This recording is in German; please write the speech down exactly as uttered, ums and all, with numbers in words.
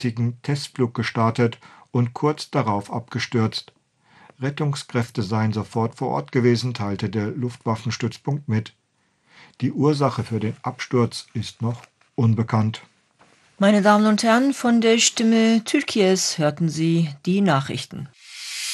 Testflug gestartet und kurz darauf abgestürzt. Rettungskräfte seien sofort vor Ort gewesen, teilte der Luftwaffenstützpunkt mit. Die Ursache für den Absturz ist noch unbekannt. Meine Damen und Herren, von der Stimme Türkies hörten Sie die Nachrichten.